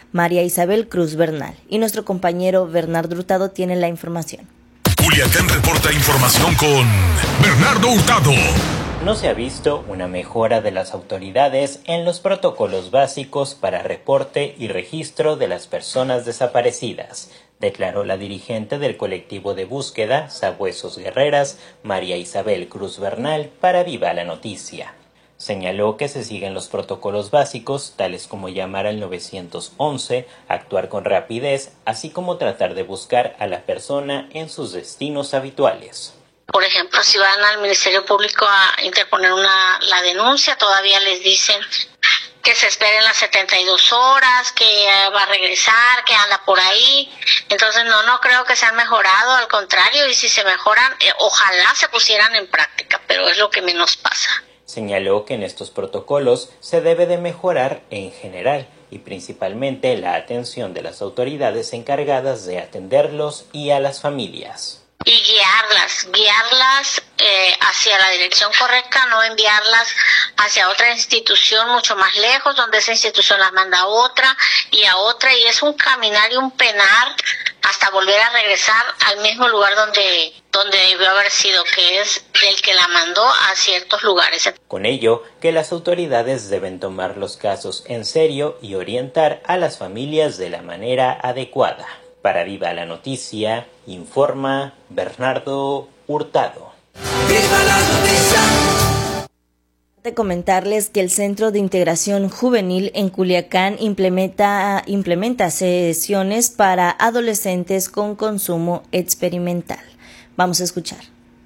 María Isabel Cruz Bernal. Y nuestro compañero Bernardo Hurtado tiene la información. Culiacán reporta información con Bernardo Hurtado. No se ha visto una mejora de las autoridades en los protocolos básicos para reporte y registro de las personas desaparecidas, declaró la dirigente del colectivo de búsqueda Sabuesos Guerreras, María Isabel Cruz Bernal, para Viva la Noticia. Señaló que se siguen los protocolos básicos, tales como llamar al 911, actuar con rapidez, así como tratar de buscar a la persona en sus destinos habituales. Por ejemplo, si van al Ministerio Público a interponer la denuncia, todavía les dicen que se esperen las 72 horas, que va a regresar, que anda por ahí. Entonces no creo que se han mejorado, al contrario, y si se mejoran, ojalá se pusieran en práctica, pero es lo que menos pasa. Señaló que en estos protocolos se debe de mejorar en general y principalmente la atención de las autoridades encargadas de atenderlos y a las familias. Y guiarlas hacia la dirección correcta, no enviarlas hacia otra institución mucho más lejos, donde esa institución las manda a otra, y es un caminar y un penar hasta volver a regresar al mismo lugar donde debió haber sido, que es del que la mandó a ciertos lugares. Con ello, que las autoridades deben tomar los casos en serio y orientar a las familias de la manera adecuada. Para Viva la Noticia, informa Bernardo Hurtado. ¡Viva la noticia! De comentarles que el Centro de Integración Juvenil en Culiacán implementa sesiones para adolescentes con consumo experimental. Vamos a escuchar.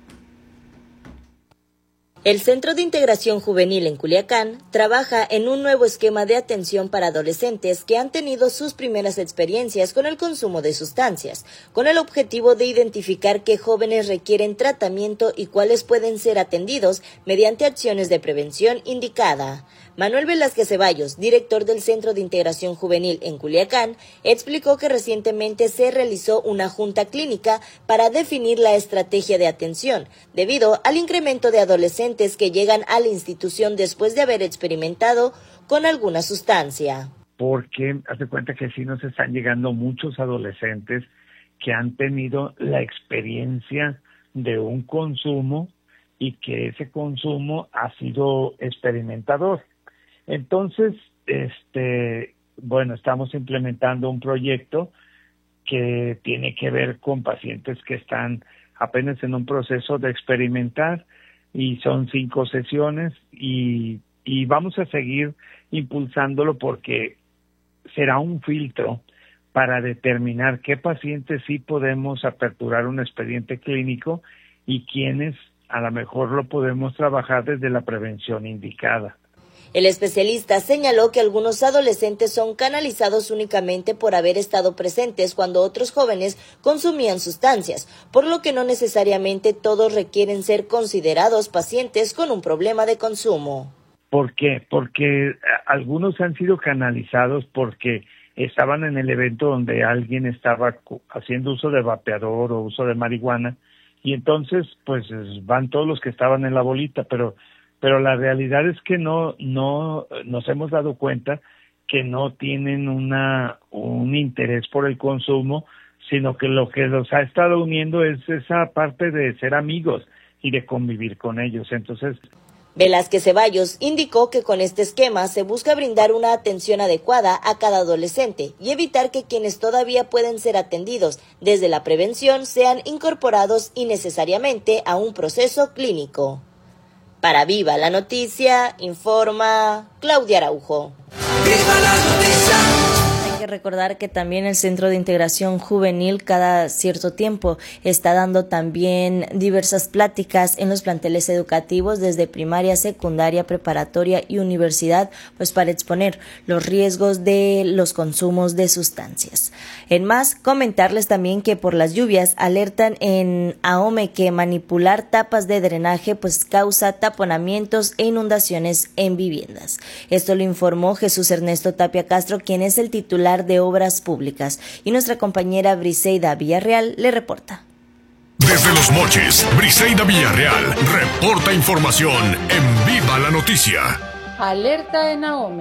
El Centro de Integración Juvenil en Culiacán trabaja en un nuevo esquema de atención para adolescentes que han tenido sus primeras experiencias con el consumo de sustancias, con el objetivo de identificar qué jóvenes requieren tratamiento y cuáles pueden ser atendidos mediante acciones de prevención indicada. Manuel Velázquez Ceballos, director del Centro de Integración Juvenil en Culiacán, explicó que recientemente se realizó una junta clínica para definir la estrategia de atención, debido al incremento de adolescentes que llegan a la institución después de haber experimentado con alguna sustancia. Porque hace cuenta que sí nos están llegando muchos adolescentes que han tenido la experiencia de un consumo y que ese consumo ha sido experimentador. Entonces, estamos implementando un proyecto que tiene que ver con pacientes que están apenas en un proceso de experimentar, y son 5 sesiones y vamos a seguir impulsándolo porque será un filtro para determinar qué pacientes sí podemos aperturar un expediente clínico y quiénes a lo mejor lo podemos trabajar desde la prevención indicada. El especialista señaló que algunos adolescentes son canalizados únicamente por haber estado presentes cuando otros jóvenes consumían sustancias, por lo que no necesariamente todos requieren ser considerados pacientes con un problema de consumo. ¿Por qué? Porque algunos han sido canalizados porque estaban en el evento donde alguien estaba haciendo uso de vapeador o uso de marihuana, y entonces pues van todos los que estaban en la bolita, pero la realidad es que no nos hemos dado cuenta que no tienen un interés por el consumo, sino que lo que los ha estado uniendo es esa parte de ser amigos y de convivir con ellos. Entonces, Velázquez Ceballos indicó que con este esquema se busca brindar una atención adecuada a cada adolescente y evitar que quienes todavía pueden ser atendidos desde la prevención sean incorporados innecesariamente a un proceso clínico. Para Viva la Noticia, informa Claudia Araujo. ¡Viva la noticia! Hay que recordar que también el Centro de Integración Juvenil cada cierto tiempo está dando también diversas pláticas en los planteles educativos desde primaria, secundaria, preparatoria y universidad, pues para exponer los riesgos de los consumos de sustancias. En más, comentarles también que por las lluvias alertan en Ahome que manipular tapas de drenaje pues causa taponamientos e inundaciones en viviendas. Esto lo informó Jesús Ernesto Tapia Castro, quien es el titular de Obras Públicas, y nuestra compañera Briseida Villarreal le reporta. Desde Los Mochis, Briseida Villarreal reporta información en Viva la Noticia. Alerta en Ahome.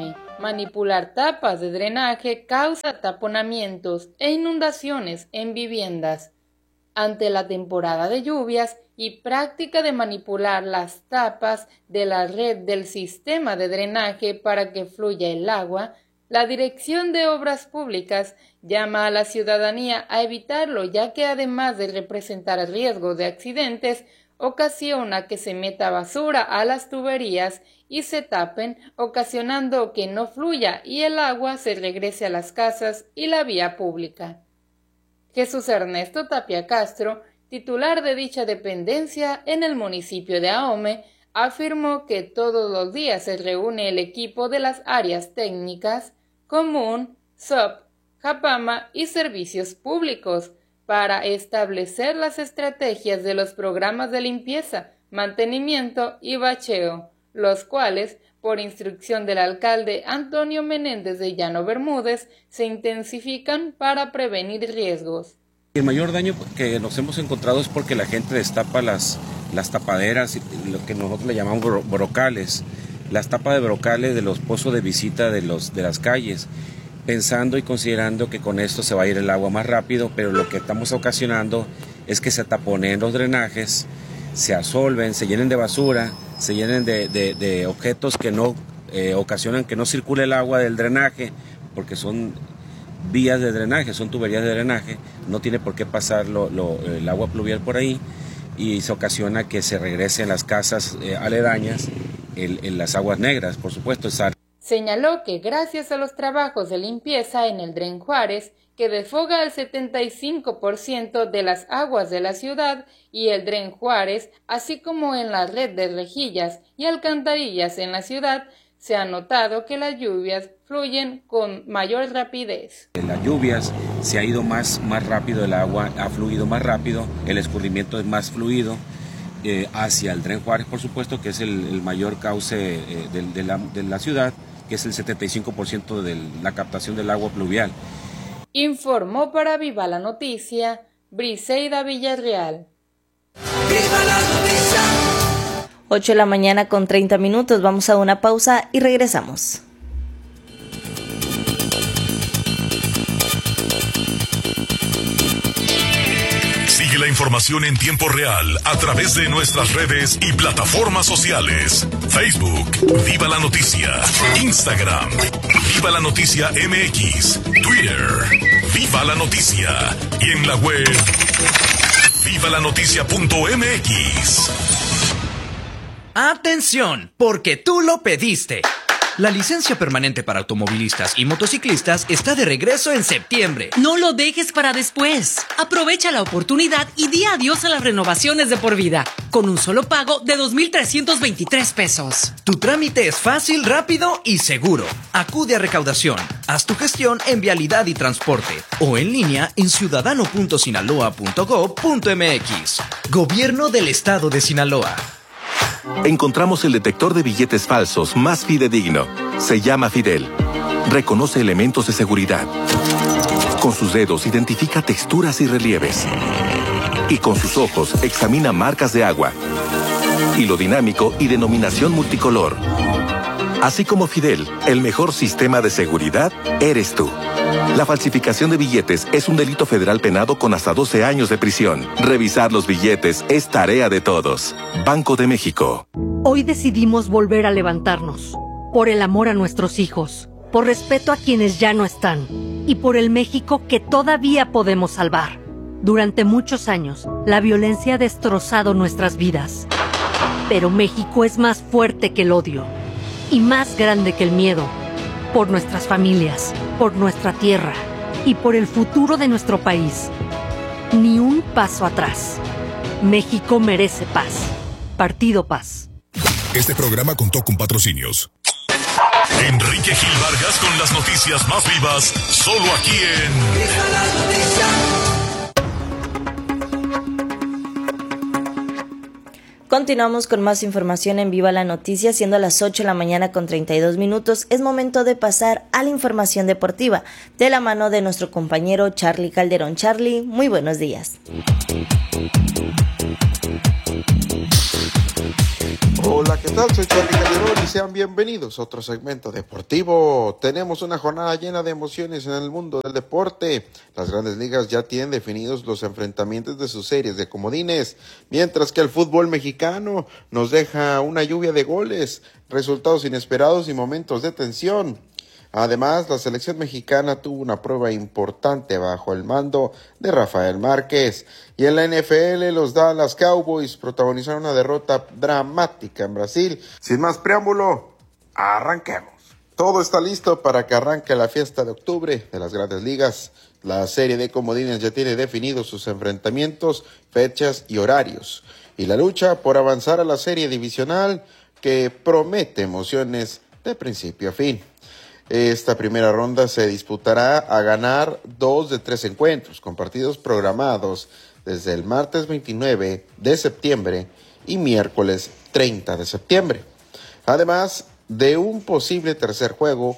Manipular tapas de drenaje causa taponamientos e inundaciones en viviendas. Ante la temporada de lluvias y práctica de manipular las tapas de la red del sistema de drenaje para que fluya el agua, la Dirección de Obras Públicas llama a la ciudadanía a evitarlo, ya que además de representar riesgo de accidentes, ocasiona que se meta basura a las tuberías y se tapen, ocasionando que no fluya y el agua se regrese a las casas y la vía pública. Jesús Ernesto Tapia Castro, titular de dicha dependencia en el municipio de Ahome, afirmó que todos los días se reúne el equipo de las áreas técnicas, común, SOP, Japama y servicios públicos para establecer las estrategias de los programas de limpieza, mantenimiento y bacheo, los cuales, por instrucción del alcalde Antonio Menéndez de Llano Bermúdez, se intensifican para prevenir riesgos. El mayor daño que nos hemos encontrado es porque la gente destapa las tapaderas, lo que nosotros le llamamos brocales, las tapas de brocales de los pozos de visita de las calles, pensando y considerando que con esto se va a ir el agua más rápido, pero lo que estamos ocasionando es que se taponen los drenajes, se asolven, se llenen de basura, se llenen de objetos que no ocasionan que no circule el agua del drenaje, porque son vías de drenaje, son tuberías de drenaje, no tiene por qué pasar el agua pluvial por ahí, y se ocasiona que se regresen las casas aledañas en las aguas negras, por supuesto. Señaló que gracias a los trabajos de limpieza en el Dren Juárez, que desfoga el 75% de las aguas de la ciudad, y el Dren Juárez, así como en la red de rejillas y alcantarillas en la ciudad, se ha notado que las lluvias fluyen con mayor rapidez. En las lluvias se ha ido más rápido el agua, ha fluido más rápido, el escurrimiento es más fluido hacia el Dren Juárez, por supuesto, que es el mayor cauce de la ciudad, que es el 75% de la captación del agua pluvial. Informó para Viva la Noticia, Briseida Villarreal. ¡Viva la noticia! 8 de la mañana con 30 minutos. Vamos a una pausa y regresamos. Sigue la información en tiempo real a través de nuestras redes y plataformas sociales. Facebook, Viva la Noticia. Instagram, Viva la Noticia MX. Twitter, Viva la Noticia. Y en la web, vivalanoticia.mx. ¡Atención! Porque tú lo pediste. La licencia permanente para automovilistas y motociclistas está de regreso en septiembre. No lo dejes para después. Aprovecha la oportunidad y di adiós a las renovaciones de por vida, con un solo pago de 2,323 pesos. Tu trámite es fácil, rápido y seguro. Acude a recaudación. Haz tu gestión en Vialidad y Transporte o en línea en ciudadano.sinaloa.gov.mx. Gobierno del Estado de Sinaloa. Encontramos el detector de billetes falsos más fidedigno. Se llama Fidel. Reconoce elementos de seguridad. Con sus dedos identifica texturas y relieves. Y con sus ojos examina marcas de agua. Hilo dinámico y denominación multicolor. Así como Fidel, el mejor sistema de seguridad eres tú. La falsificación de billetes es un delito federal penado con hasta 12 años de prisión. Revisar los billetes es tarea de todos. Banco de México. Hoy decidimos volver a levantarnos. Por el amor a nuestros hijos, por respeto a quienes ya no están y por el México que todavía podemos salvar. Durante muchos años, la violencia ha destrozado nuestras vidas. Pero México es más fuerte que el odio y más grande que el miedo. Por nuestras familias, por nuestra tierra y por el futuro de nuestro país. Ni un paso atrás. México merece paz. Partido Paz. Este programa contó con patrocinios. Enrique Gil Vargas con las noticias más vivas, solo aquí en Viva la Noticia. Continuamos con más información en Viva la Noticia, siendo las 8 de la mañana con 32 minutos. Es momento de pasar a la información deportiva, de la mano de nuestro compañero Charlie Calderón. Charlie, muy buenos días. Hola, ¿qué tal? Soy Charly Calderón y sean bienvenidos a otro segmento deportivo. Tenemos una jornada llena de emociones en el mundo del deporte. Las grandes ligas ya tienen definidos los enfrentamientos de sus series de comodines, mientras que el fútbol mexicano nos deja una lluvia de goles, resultados inesperados y momentos de tensión. Además, la selección mexicana tuvo una prueba importante bajo el mando de Rafael Márquez. Y en la NFL, los Dallas Cowboys protagonizaron una derrota dramática en Brasil. Sin más preámbulo, arranquemos. Todo está listo para que arranque la fiesta de octubre de las grandes ligas. La serie de comodines ya tiene definidos sus enfrentamientos, fechas y horarios. Y la lucha por avanzar a la serie divisional que promete emociones de principio a fin. Esta primera ronda se disputará a ganar 2 de 3 encuentros, con partidos programados desde el martes 29 de septiembre y miércoles 30 de septiembre. Además de un posible tercer juego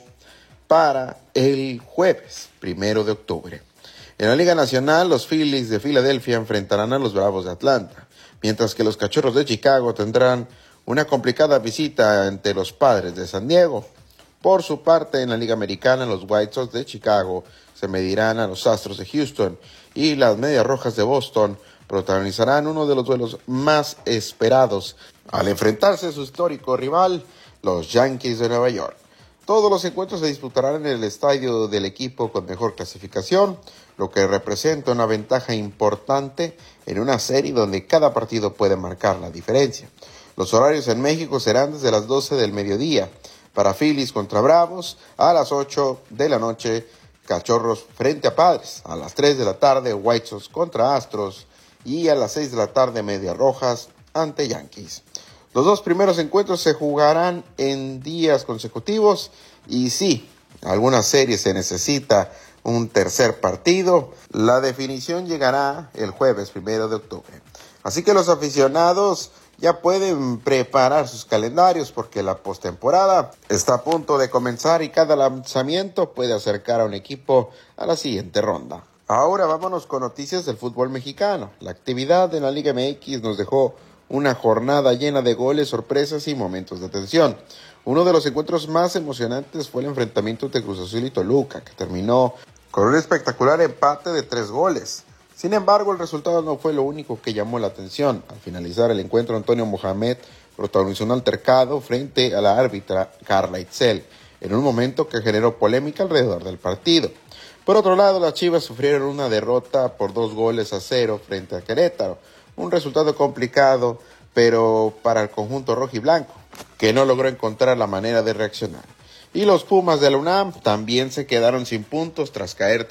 para el jueves 1 de octubre. En la Liga Nacional, los Phillies de Filadelfia enfrentarán a los Bravos de Atlanta, mientras que los Cachorros de Chicago tendrán una complicada visita ante los Padres de San Diego. Por su parte, en la Liga Americana, los White Sox de Chicago se medirán a los Astros de Houston y las Medias Rojas de Boston protagonizarán uno de los duelos más esperados al enfrentarse a su histórico rival, los Yankees de Nueva York. Todos los encuentros se disputarán en el estadio del equipo con mejor clasificación, lo que representa una ventaja importante en una serie donde cada partido puede marcar la diferencia. Los horarios en México serán desde las 12 del mediodía. Para Phillies contra Bravos, a las 8 de la noche, Cachorros frente a Padres. A las 3 de la tarde, White Sox contra Astros. Y a las 6 de la tarde, Medias Rojas ante Yankees. Los dos primeros encuentros se jugarán en días consecutivos. Y sí, algunas series se necesita un tercer partido. La definición llegará el jueves 1 de octubre. Así que los aficionados ya pueden preparar sus calendarios porque la postemporada está a punto de comenzar y cada lanzamiento puede acercar a un equipo a la siguiente ronda. Ahora vámonos con noticias del fútbol mexicano. La actividad en la Liga MX nos dejó una jornada llena de goles, sorpresas y momentos de tensión. Uno de los encuentros más emocionantes fue el enfrentamiento entre Cruz Azul y Toluca, que terminó con un espectacular empate de 3 goles. Sin embargo, el resultado no fue lo único que llamó la atención. Al finalizar el encuentro, Antonio Mohamed protagonizó un altercado frente a la árbitra Carla Itzel, en un momento que generó polémica alrededor del partido. Por otro lado, las Chivas sufrieron una derrota por 2-0 frente a Querétaro. Un resultado complicado, pero para el conjunto rojiblanco, que no logró encontrar la manera de reaccionar. Y los Pumas de la UNAM también se quedaron sin puntos tras caer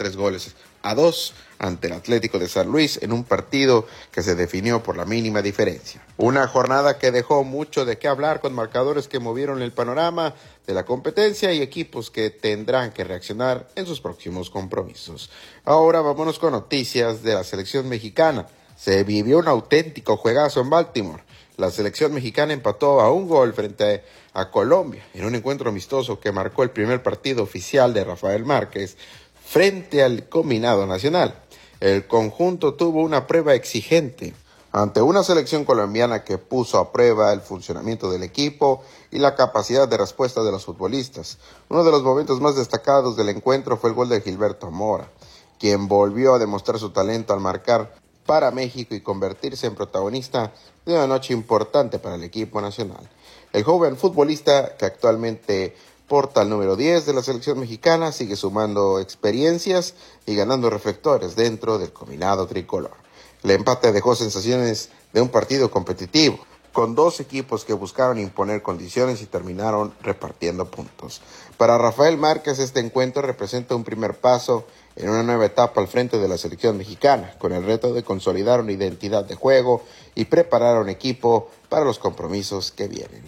3-2 ante el Atlético de San Luis en un partido que se definió por la mínima diferencia. Una jornada que dejó mucho de qué hablar con marcadores que movieron el panorama de la competencia y equipos que tendrán que reaccionar en sus próximos compromisos. Ahora vámonos con noticias de la selección mexicana. Se vivió un auténtico juegazo en Baltimore. La selección mexicana empató a 1 gol frente a Colombia en un encuentro amistoso que marcó el primer partido oficial de Rafael Márquez frente al combinado nacional. El conjunto tuvo una prueba exigente ante una selección colombiana que puso a prueba el funcionamiento del equipo y la capacidad de respuesta de los futbolistas. Uno de los momentos más destacados del encuentro fue el gol de Gilberto Mora, quien volvió a demostrar su talento al marcar para México y convertirse en protagonista de una noche importante para el equipo nacional. El joven futbolista, que actualmente porta el número 10 de la selección mexicana, sigue sumando experiencias y ganando reflectores dentro del combinado tricolor. El empate dejó sensaciones de un partido competitivo, con 2 equipos que buscaron imponer condiciones y terminaron repartiendo puntos. Para Rafael Márquez, este encuentro representa un primer paso en una nueva etapa al frente de la selección mexicana, con el reto de consolidar una identidad de juego y preparar a un equipo para los compromisos que vienen.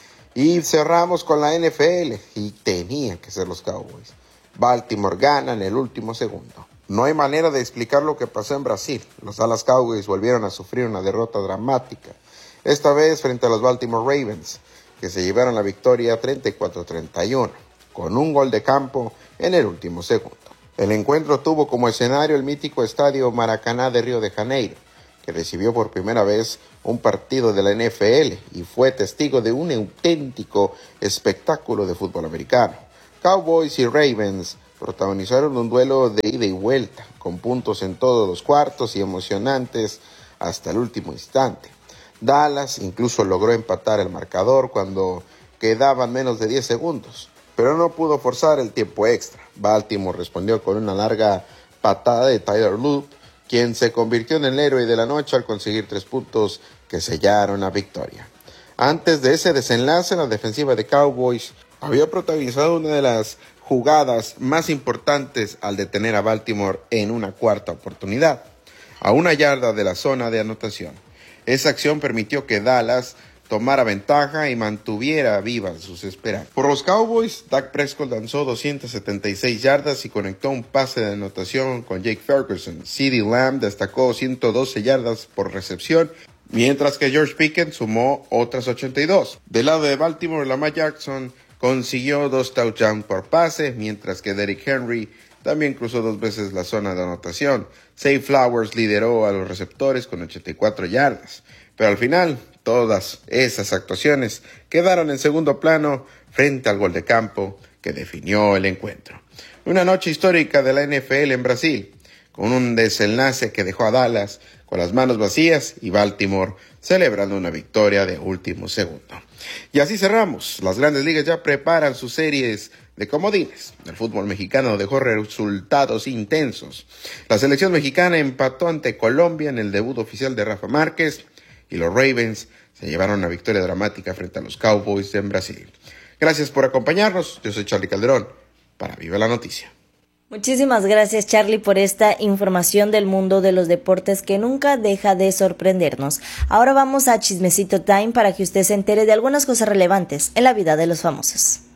Y cerramos con la NFL, y tenían que ser los Cowboys. Baltimore gana en el último segundo. No hay manera de explicar lo que pasó en Brasil. Los Dallas Cowboys volvieron a sufrir una derrota dramática, esta vez frente a los Baltimore Ravens, que se llevaron la victoria 34-31, con un gol de campo en el último segundo. El encuentro tuvo como escenario el mítico estadio Maracaná de Río de Janeiro, que recibió por primera vez un partido de la NFL y fue testigo de un auténtico espectáculo de fútbol americano. Cowboys y Ravens protagonizaron un duelo de ida y vuelta, con puntos en todos los cuartos y emocionantes hasta el último instante. Dallas incluso logró empatar el marcador cuando quedaban menos de 10 segundos, pero no pudo forzar el tiempo extra. Baltimore respondió con una larga patada de Tyler Loop, quien se convirtió en el héroe de la noche al conseguir 3 puntos que sellaron la victoria. Antes de ese desenlace, la defensiva de Cowboys había protagonizado una de las jugadas más importantes al detener a Baltimore en una cuarta oportunidad, a 1 yarda de la zona de anotación. Esa acción permitió que Dallas tomara ventaja y mantuviera vivas sus esperanzas. Por los Cowboys, Dak Prescott lanzó 276 yardas y conectó un pase de anotación con Jake Ferguson. CeeDee Lamb destacó 112 yardas por recepción, mientras que George Pickens sumó otras 82. Del lado de Baltimore, Lamar Jackson consiguió 2 touchdowns por pase, mientras que Derrick Henry también cruzó 2 veces la zona de anotación. Zay Flowers lideró a los receptores con 84 yardas, pero al final todas esas actuaciones quedaron en segundo plano frente al gol de campo que definió el encuentro. Una noche histórica de la NFL en Brasil, con un desenlace que dejó a Dallas con las manos vacías y Baltimore celebrando una victoria de último segundo. Y así cerramos. Las grandes ligas ya preparan sus series de comodines. El fútbol mexicano dejó resultados intensos. La selección mexicana empató ante Colombia en el debut oficial de Rafa Márquez y los Ravens se llevaron una victoria dramática frente a los Cowboys en Brasil. Gracias por acompañarnos. Yo soy Charlie Calderón para Viva la Noticia. Muchísimas gracias, Charlie, por esta información del mundo de los deportes que nunca deja de sorprendernos. Ahora vamos a Chismecito Time para que usted se entere de algunas cosas relevantes en la vida de los famosos.